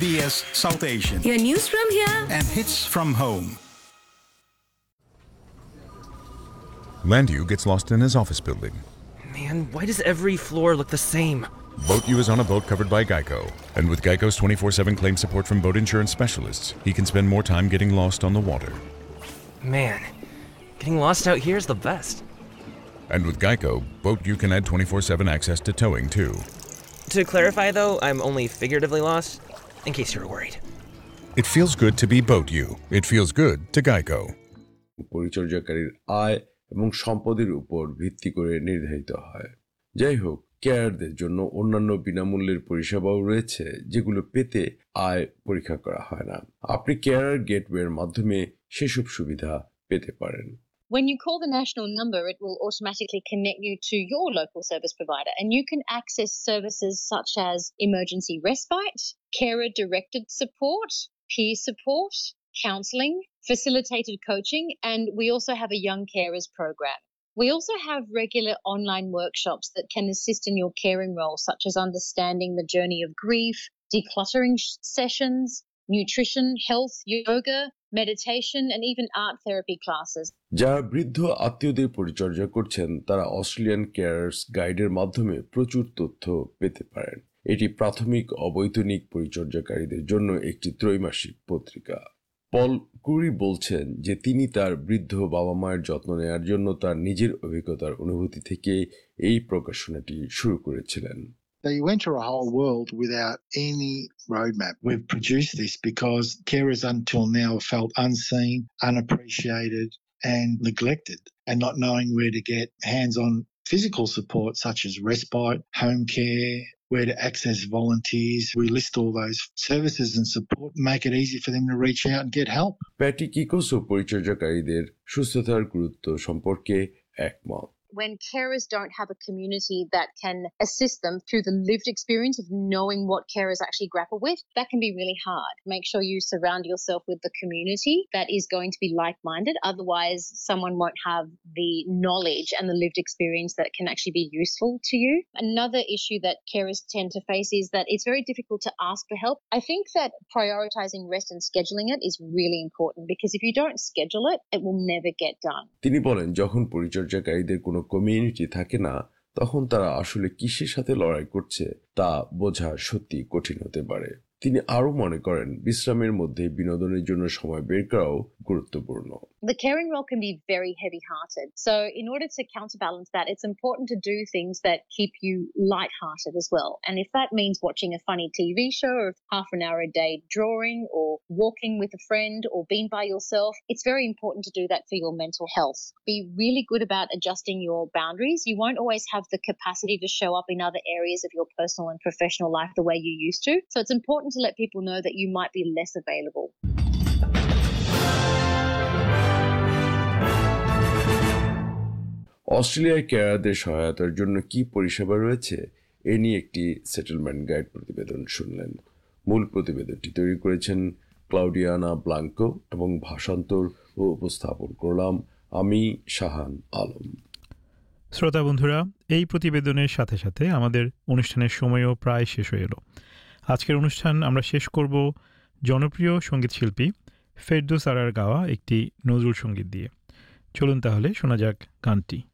SBS South Asian Your news from here and hits from home. Landu gets lost in his office building. Man, why does every floor look the same? Boat U is on a boat covered by Geico. And with Geico's 24/7 claim support from boat insurance specialists, he can spend more time getting lost on the water. Man, getting lost out here is the best. And with Geico, Boat U can add 24/7 access to towing too. To clarify though, I'm only figuratively lost, in case you were worried. It feels good to be Boat U. It feels good to Geico. পরিচর্যাকারীর আয় এবং সম্পদের উপর ভিত্তি করে নির্ধারিত হয়। যাই হোক, কেয়ারদের জন্য অন্যান্য বিনামূল্যের পরিষেবাও রয়েছে যেগুলো পেতে আয় পরীক্ষা করা হয় না। আপনি কেয়ার গেটওয়ের মাধ্যমে সেসব সুবিধা পেতে পারেন। When you call the national number, it will automatically connect you to your local service provider, and you can access services such as emergency respite, carer-directed support, peer support, counselling, facilitated coaching, and we also have a young carers program. We also have regular online workshops that can assist in your caring role, such as understanding the journey of grief, decluttering sessions, nutrition, health, yoga, meditation, and even art therapy classes. যারা বৃদ্ধ আত্মীয়দের পরিচর্যা করছেন তারা Australian কেয়ারার্স গাইডের মাধ্যমে প্রচুর তথ্য পেতে পারেন। এটি প্রাথমিক অবৈতনিক পরিচর্যাকারীদের জন্য একটি ত্রৈমাসিক পত্রিকা। পল কুরি বলছেন যে তিনি তার বৃদ্ধ বাবা মায়ের যত্ন নেওয়ার জন্য তার নিজের অভিজ্ঞতার অনুভূতি থেকে এই প্রকাশনাটি শুরু করেছিলেন। They enter a whole world without any roadmap. We've produced this because carers until now felt unseen, unappreciated and neglected, and not knowing where to get hands-on physical support such as respite, home care, where to access volunteers. We list all those services and support and make it easy for them to reach out and get help. Patty কিকোসো পরিচর্যাকারীদের সুস্থতার গুরুত্ব সম্পর্কে একমত। When carers don't have a community that can assist them through the lived experience of knowing what carers actually grapple with, that can be really hard. Make sure you surround yourself with the community that is going to be like-minded. Otherwise, someone won't have the knowledge and the lived experience that can actually be useful to you. Another issue that carers tend to face is that it's very difficult to ask for help. I think that prioritizing rest and scheduling it is really important, because if you don't schedule it, it will never get done. তিনি বলেন, যখন পরিচর্যাকারীদের কোনো community থাকে না, তখন তারা আসলে কিসের সাথে লড়াই করছে তা বোঝা সত্যি কঠিন হতে পারে। তিনি আরো মনে করেন বিশ্রামের মধ্যে বিনোদনের জন্য সময় বের করাও গুরুত্বপূর্ণ। The caring role can be very heavy-hearted. So in order to counterbalance that, it's important to do things that keep you light-hearted as well. And if that means watching a funny TV show or half an hour a day drawing or walking with a friend or being by yourself, it's very important to do that for your mental health. Be really good about adjusting your boundaries. You won't always have the capacity to show up in other areas of your personal and professional life the way you used to. So it's important to let people know that you might be less available. অস্ট্রেলিয়ায় কেয়ারদের সহায়তার জন্য কি পরিষেবা রয়েছে এ নিয়ে একটি settlement guide প্রতিবেদন শুনলেন। মূল প্রতিবেদনটি তৈরি করেছেন ক্লাউডিয়ানা ব্লাঙ্কো এবং ভাষান্তর ও উপস্থাপন করলাম আমি শাহান আলম। শ্রোতা বন্ধুরা, এই প্রতিবেদনের সাথে সাথে আমাদের অনুষ্ঠানের সময়ও প্রায় শেষ হয়ে এলো। আজকের অনুষ্ঠান আমরা শেষ করব জনপ্রিয় সঙ্গীতশিল্পী ফেরদৌস আরার গাওয়া একটি নজরুল সঙ্গীত দিয়ে। চলুন তাহলে শোনা যাক গানটি।